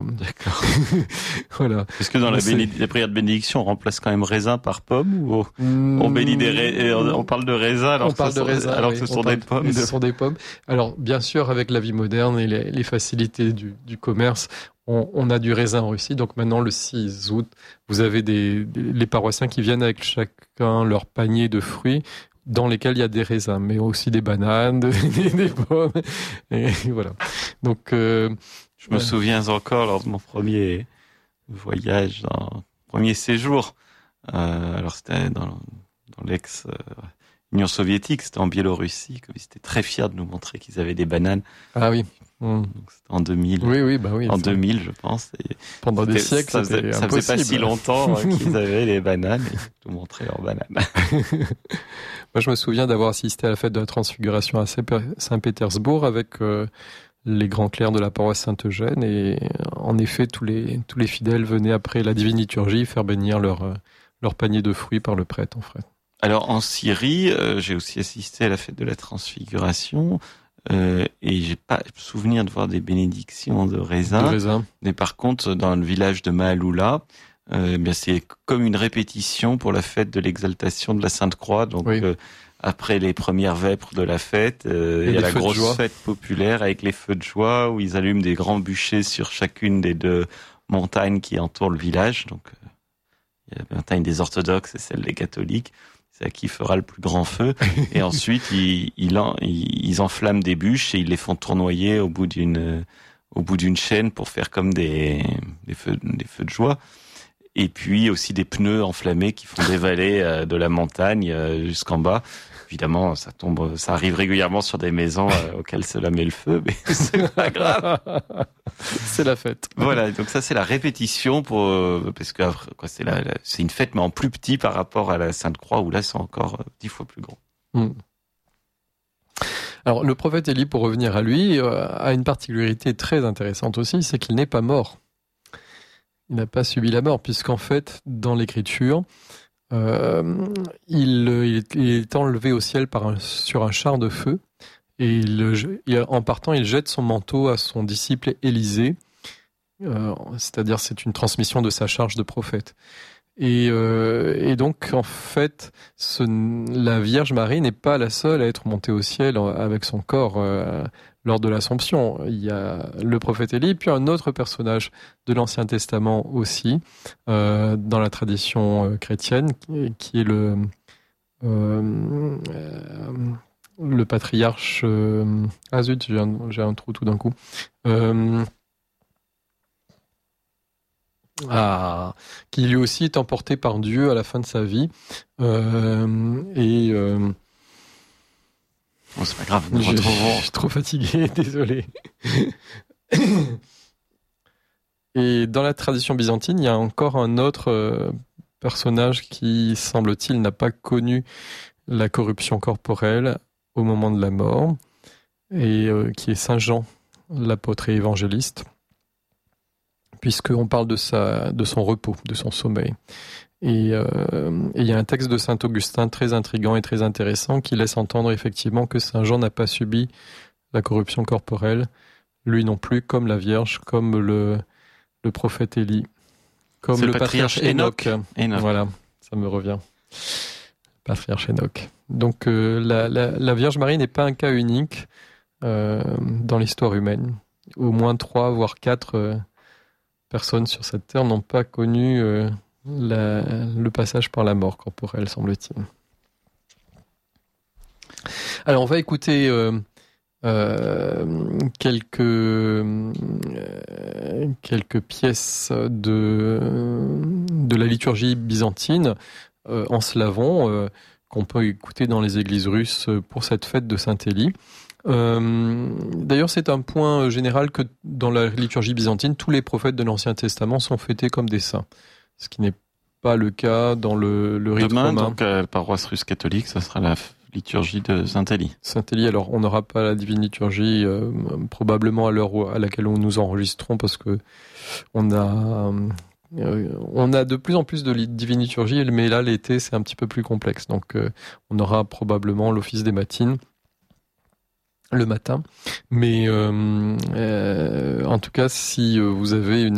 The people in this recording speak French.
D'accord. Voilà. Est-ce que dans la prière de bénédiction, on remplace quand même raisin par pomme ou on bénit on parle de raisin alors que ce sont des pommes. Ce sont des pommes. Alors, bien sûr, avec la vie moderne et les facilités du commerce, on a du raisin en Russie. Donc maintenant, le 6 août, vous avez les paroissiens qui viennent avec chacun leur panier de fruits dans lesquels il y a des raisins, mais aussi des bananes, des pommes. Et voilà. Donc, je me souviens encore lors de mon premier voyage, premier séjour. Alors c'était dans l'ex-Union soviétique, c'était en Biélorussie, comme ils étaient très fiers de nous montrer qu'ils avaient des bananes. Ah oui. Donc c'était en 2000. Oui. En 2000, je pense. Et pendant des siècles, ça faisait pas si longtemps qu'ils avaient les bananes et nous montraient leurs bananes. Moi, je me souviens d'avoir assisté à la fête de la Transfiguration à Saint-Pétersbourg avec les grands clercs de la paroisse Saint-Eugène, et en effet, tous les fidèles venaient après la divine liturgie faire bénir leur panier de fruits par le prêtre, en fait. Alors en Syrie, j'ai aussi assisté à la fête de la Transfiguration. Et j'ai pas souvenir de voir des bénédictions de raisins. Mais par contre, dans le village de Maaloula, bien c'est comme une répétition pour la fête de l'exaltation de la Sainte Croix. Donc après les premières vêpres de la fête, il y a la grosse fête populaire avec les feux de joie où ils allument des grands bûchers sur chacune des deux montagnes qui entourent le village. Donc il y a la montagne des orthodoxes et celle des catholiques. C'est à qui fera le plus grand feu. Et ensuite, ils enflamment des bûches et ils les font tournoyer au bout d'une chaîne pour faire comme des feux de joie. Et puis aussi des pneus enflammés qui font des vallées de la montagne jusqu'en bas. Évidemment, ça arrive régulièrement sur des maisons auxquelles cela met le feu, mais c'est pas grave. C'est la fête. Voilà, donc ça c'est la répétition parce que c'est une fête mais en plus petit par rapport à la Sainte-Croix où là c'est encore 10 fois plus grand. Alors le prophète Élie, pour revenir à lui, a une particularité très intéressante aussi, c'est qu'il n'est pas mort. Il n'a pas subi la mort, puisqu'en fait, dans l'Écriture, il est enlevé au ciel sur un char de feu, et en partant, il jette son manteau à son disciple Élisée, c'est-à-dire c'est une transmission de sa charge de prophète. Et donc, en fait, la Vierge Marie n'est pas la seule à être montée au ciel avec son corps lors de l'Assomption. Il y a le prophète Élie, puis un autre personnage de l'Ancien Testament aussi, dans la tradition chrétienne, qui est le patriarche... Ah zut, j'ai un trou tout d'un coup. Qui lui aussi est emporté par Dieu à la fin de sa vie. Bon, c'est pas grave, je suis trop fatigué, désolé. Et dans la tradition byzantine, il y a encore un autre personnage qui, semble-t-il, n'a pas connu la corruption corporelle au moment de la mort, et qui est Saint Jean, l'apôtre et évangéliste, puisqu'on parle de son repos, de son sommeil. Et il y a un texte de saint Augustin très intriguant et très intéressant qui laisse entendre effectivement que Saint Jean n'a pas subi la corruption corporelle, lui non plus, comme la Vierge, comme le prophète Élie, comme le patriarche Enoch. Voilà, ça me revient. Patriarche Enoch. Donc la Vierge Marie n'est pas un cas unique dans l'histoire humaine. Au moins 3, voire 4 personnes sur cette terre n'ont pas connu le passage par la mort corporelle, semble-t-il. Alors, on va écouter quelques pièces de la liturgie byzantine en slavon qu'on peut écouter dans les églises russes pour cette fête de Saint-Élie. D'ailleurs, c'est un point général que dans la liturgie byzantine, tous les prophètes de l'Ancien Testament sont fêtés comme des saints, ce qui n'est pas le cas dans le rite romain. Demain, donc, à la paroisse russe catholique, ça sera la liturgie de Saint-Élie. Saint-Élie, alors on n'aura pas la divine liturgie probablement à l'heure à laquelle nous enregistrons, parce que on a de plus en plus de divine liturgie, mais là l'été c'est un petit peu plus complexe, donc on aura probablement l'office des matines le matin, mais en tout cas si vous avez